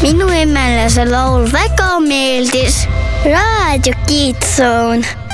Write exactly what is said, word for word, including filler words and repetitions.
minu emale see laul väga meeldis. Raadio Kids Zone.